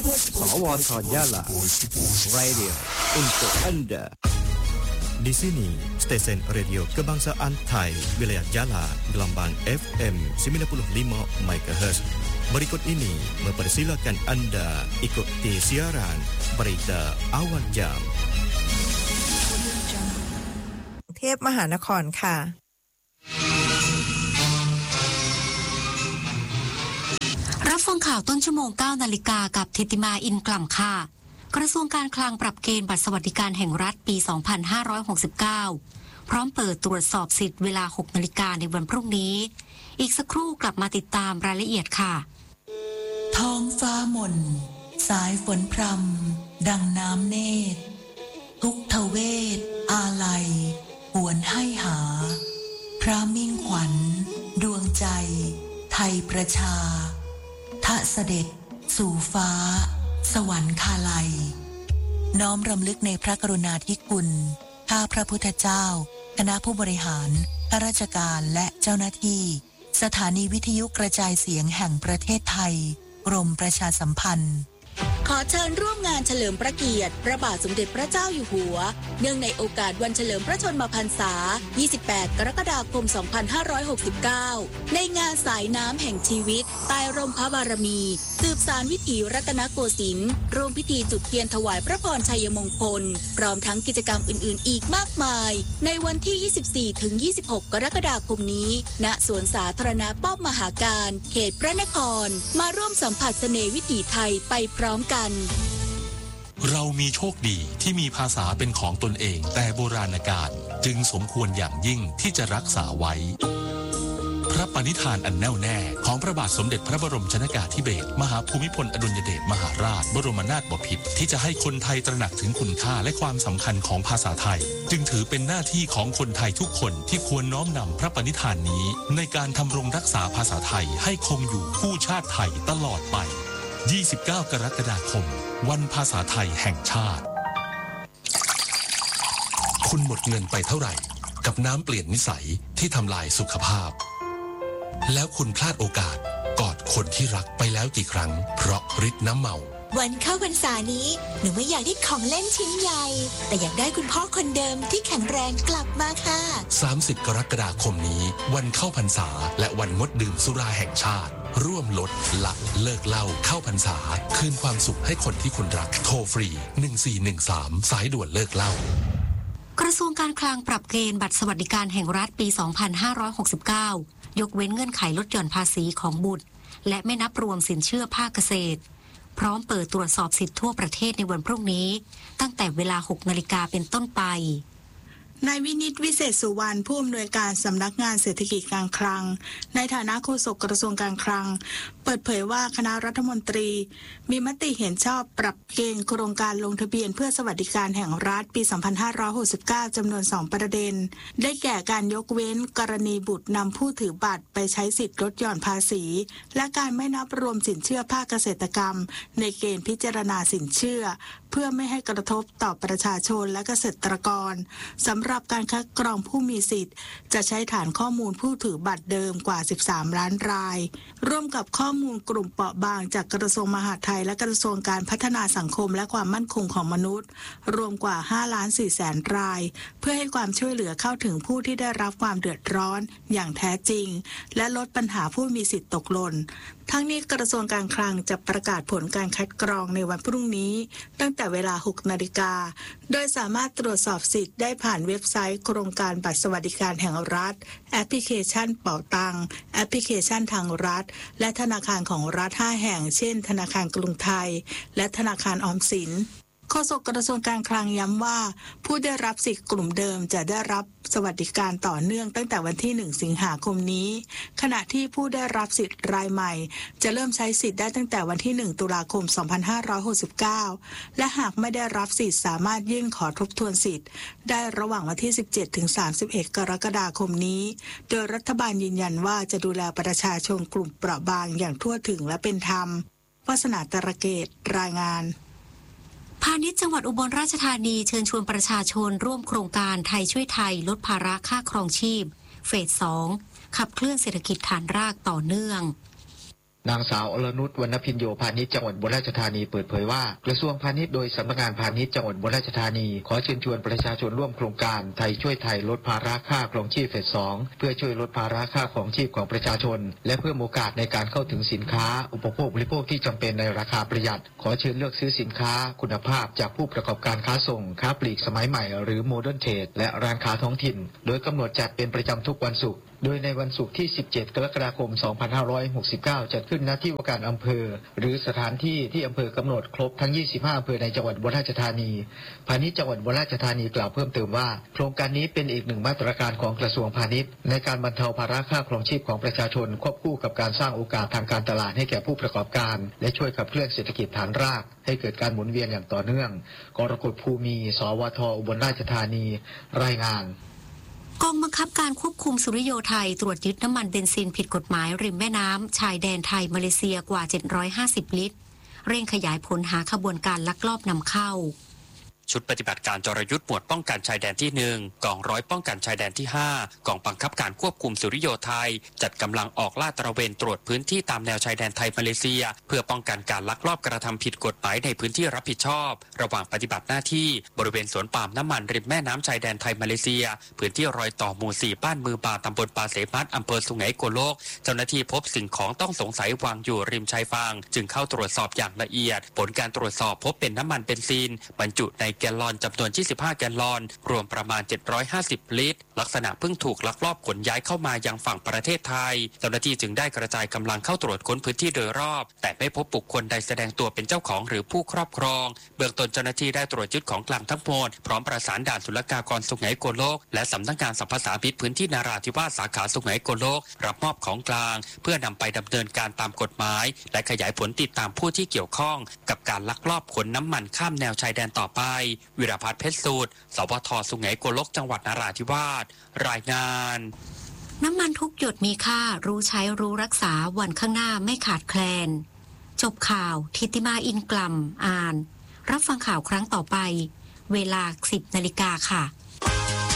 Salawat Jala Radio untuk Anda. Di sini, stesen radio kebangsaan Thai, wilayah Jala, gelombang FM 95 MHz. Berikut ini mempersilakan Anda ikuti siaran berita awal jam. เทพมหานครค่ะรับฟังข่าวต้นชั่วโมง 9 นาฬิกากับธิติมาอินกล่ำค่ะกระทรวงการคลังปรับเกณฑ์บัตรสวัสดิการแห่งรัฐปี 2569 พร้อมเปิดตรวจสอบสิทธิ์เวลา 6 นาฬิกาในวันพรุ่งนี้อีกสักครู่กลับมาติดตามรายละเอียดค่ะท้องฟ้าหม่นสายฝนพรำดังน้ำเนตรทุกทเวทอาลัยหวนให้หาพระมิ่งขวัญดวงใจไทยประชาทะเสด็จสู่ฟ้าสวรรคาลัยน้อมรำลึกในพระกรุณาธิคุณข้าพระพุทธเจ้าคณะผู้บริหารข้าราชการและเจ้าหน้าที่สถานีวิทยุกระจายเสียงแห่งประเทศไทยกรมประชาสัมพันธ์ขอเชิญร่วมงานเฉลิมพระเกียรติพระบาทสมเด็จพระเจ้าอยู่หัวเนื่องในโอกาสวันเฉลิมพระชนมพรรษา 28 กรกฎาคม 2569 ในงานสายน้ำแห่งชีวิตใต้ร่มพระบารมีสืบสานวิถีรัตนโกสินทร์ร่วมพิธีจุดเทียนถวายพระพรชัยมงคลพร้อมทั้งกิจกรรมอื่นๆอีกมากมายในวันที่ 24-26 กรกฎาคมนี้ณสวนสาธารณะป้อมมหาการเขตพระนครมาร่วมสัมผัสเสน่ห์วิถีไทยไปพร้อมกันเรามีโชคดีที่มีภาษาเป็นของตนเองแต่โบราณกาลจึงสมควรอย่างยิ่งที่จะรักษาไว้พระปณิธานอันแน่วแน่ของพระบาทสมเด็จพระบรมชนกาธิเบศรมหาภูมิพลอดุลยเดชมหาราชบรมนาถบพิตรที่จะให้คนไทยตระหนักถึงคุณค่าและความสำคัญของภาษาไทยจึงถือเป็นหน้าที่ของคนไทยทุกคนที่ควรน้อมนำพระปณิธานนี้ในการทำรงรักษาภาษาไทยให้คงอยู่คู่ชาติไทยตลอดไป29 กรกฎาคมวันภาษาไทยแห่งชาติคุณหมดเงินไปเท่าไหร่กับน้ำเปลี่ยนนิสัยที่ทำลายสุขภาพแล้วคุณพลาดโอกาสกอดคนที่รักไปแล้วกี่ครั้งเพราะฤทธิ์น้ำเมาวันเข้าพรรษานี้หนูไม่อยากได้ของเล่นชิ้นใหญ่แต่อยากได้คุณพ่อคนเดิมที่แข็งแรงกลับมาค่ะ 30 กรกฎาคมนี้วันเข้าพรรษาและวันงดดื่มสุราแห่งชาติร่วมลดละเลิกเหล้าเข้าพรรษาคืนความสุขให้คนที่คุณรักโทรฟรี1413สายด่วนเลิกเหล้ากระทรวงการคลังปรับเกณฑ์บัตรสวัสดิการแห่งรัฐปี 2569 ยกเว้นเงื่อนไขลดหย่อนภาษีของบุตรและไม่นับรวมสินเชื่อภาคเกษตรพร้อมเปิดตรวจสอบสิทธิทั่วประเทศในวันพรุ่งนี้ตั้งแต่เวลา 6 นาฬิกาเป็นต้นไปนายวินิตวิเศษสุวรรณผู้อำนวยการสำนักงานเศรษฐกิจการคลังในฐานะโฆษกกระทรวงการคลังเปิดเผยว่าคณะรัฐมนตรีมีมติเห็นชอบปรับเกณฑ์โครงการลงทะเบียนเพื่อสวัสดิการแห่งรัฐปี 2569 จำนวน 2 ประเด็นได้แก่การยกเว้นกรณีบุตรนำผู้ถือบัตรไปใช้สิทธิลดหย่อนภาษีและการไม่นับรวมสินเชื่อภาคเกษตรกรรมในเกณฑ์พิจารณาสินเชื่อเพื่อไม่ให้กระทบต่อประชาชนและเกษตรกรสำหรับการคัดกรองผู้มีสิทธิ์จะใช้ฐานข้อมูลผู้ถือบัตรเดิมกว่า 13 ล้านรายร่วมกับข้อมูลกลุ่มเปราะบางจากกระทรวงมหาดไทยและกระทรวงการพัฒนาสังคมและความมั่นคงของมนุษย์รวมกว่า 5.4 แสนรายเพื่อให้ความช่วยเหลือเข้าถึงผู้ที่ได้รับความเดือดร้อนอย่างแท้จริงและลดปัญหาผู้มีสิทธิ์ตกหล่นทั้งนี้กระทรวงการคลังจะประกาศผลการคัดกรองในวันพรุ่งนี้ตั้งแต่เวลา 6 นาฬิกาโดยสามารถตรวจสอบสิทธิ์ได้ผ่านเว็บไซต์โครงการบัตรสวัสดิการแห่งรัฐแอปพลิเคชันเป๋าตังแอปพลิเคชันทางรัฐและธนาคารของรัฐ 5 แห่งเช่นธนาคารกรุงไทยและธนาคารออมสินโฆษกกระทรวงการคลังย้ำว่าผู้ได้รับสิทธิ์กลุ่มเดิมจะได้รับสวัสดิการต่อเนื่องตั้งแต่วันที่ 1 สิงหาคมนี้ขณะที่ผู้ได้รับสิทธิ์รายใหม่จะเริ่มใช้สิทธิ์ได้ตั้งแต่วันที่ 1 ตุลาคม 2569 และหากไม่ได้รับสิทธิ์สามารถยื่นขอทบทวนสิทธิ์ได้ระหว่างวันที่ 17 ถึง 31 กรกฎาคมนี้โดยรัฐบาลยืนยันว่าจะดูแลประชาชนกลุ่มเปราะบางอย่างทั่วถึงและเป็นธรรมวาสนาตระเกตรายงานพาณิชย์จังหวัดอุบลราชธานีเชิญชวนประชาชนร่วมโครงการไทยช่วยไทยลดภาระค่าครองชีพเฟส 2ขับเคลื่อนเศรษฐกิจฐานรากต่อเนื่องนางสาวอรนุชวรรณพิญโยพาณิชย์จังหวัดอุบลราชธานีเปิดเผยว่ากระทรวงพาณิชย์โดยสำนักงานพาณิชย์จังหวัดอุบลราชธานีขอเชิญชวนประชาชนร่วมโครงการไทยช่วยไทยลดภาระค่าครองชีพเฟส 2เพื่อช่วยลดภาระค่าครองชีพของประชาชนและเพิ่มโอกาสในการเข้าถึงสินค้าอุปโภคบริโภคที่จำเป็นในราคาประหยัดขอเชิญเลือกซื้อสินค้าคุณภาพจากผู้ประกอบการค้าส่งค้าปลีกสมัยใหม่หรือโมเดิร์นเทรดและร้านค้าท้องถิ่นโดยกำหนดจัดเป็นประจำทุกวันศุกร์โดยในวันศุกร์ที่ 17 กรกฎาคม 2569 จัดขึ้นณที่ว่าการอำเภอหรือสถานที่ที่อำเภอกำหนดครบทั้ง 25 อำเภอในจังหวัดอุบลราชธานีพาณิชย์จังหวัดอุบลราชธานีกล่าวเพิ่มเติมว่าโครงการนี้เป็นอีกหนึ่งมาตรการของกระทรวงพาณิชย์ในการบรรเทาภาระค่าครองชีพของประชาชนควบคู่กับการสร้างโอกาสทางการตลาดให้แก่ผู้ประกอบการและช่วยขับเคลื่อนเศรษฐกิจฐานรากให้เกิดการหมุนเวียนอย่างต่อเนื่องกรกฎภูมิสวทอุบลราชธานีรายงานกองบังคับการควบคุมสุริโยไทยตรวจยึดน้ำมันเบนซินผิดกฎหมายริมแม่น้ำชายแดนไทยมาเลเซียกว่า750ลิตรเร่งขยายผลหาขบวนการลักลอบนำเข้าชุดปฏิบัติการจรยุทธ์หมวดป้องกันชายแดนที่1กองร้อยป้องกันชายแดนที่5กองบังคับการควบคุมสุริโยไทยจัดกำลังออกลาดตระเวนตรวจพื้นที่ตามแนวชายแดนไทยมาเลเซียเพื่อป้องกันการลักลอบกระทำผิดกฎหมายในพื้นที่รับผิดชอบระหว่างปฏิบัติหน้าที่บริเวณสวนปาล์มน้ำมันริมแม่น้ำชายแดนไทยมาเลเซียพื้นที่รอยต่อหมู่4บ้านมือบาตำบลปาเสมัดอำเภอสุไหงโกลกเจ้าหน้าที่พบสิ่งของต้องสงสัยวางอยู่ริมชายฝั่งจึงเข้าตรวจสอบอย่างละเอียดผลการตรวจสอบพบเป็นน้ำมันเบนซินบรรจุในแกลลอนจำนวน25แกลลอนรวมประมาณ750ลิตรลักษณะเพิ่งถูกลักลอบขนย้ายเข้ามายังฝั่งประเทศไทยเจ้าหน้าที่จึงได้กระจายกำลังเข้าตรวจค้นพื้นที่โดยรอบแต่ไม่พบบุคคลใดแสดงตัวเป็นเจ้าของหรือผู้ครอบครองเบื้องต้นเจ้าหน้าที่ได้ตรวจยึดของกลางทั้งหมดพร้อมประสานด่านศุลกากรสุไหงโกลกและสำนักงานสรรพสามิตพื้นที่นราธิวาสสาขาสุไหงโกลกรับมอบของกลางเพื่อนำไปดำเนินการตามกฎหมายและขยายผลติดตามผู้ที่เกี่ยวข้องกับการลักลอบขนน้ำมันข้ามแนวชายแดนต่อไปวิรพัฒน์เพชรสูตรสวท.สุไหงโกลกจังหวัดนราธิวาสรายงานน้ำมันทุกหยดมีค่ารู้ใช้รู้รักษาวันข้างหน้าไม่ขาดแคลนจบข่าวทิติมาอินกลัมอ่านรับฟังข่าวครั้งต่อไปเวลา 10 นาฬิกาค่ะ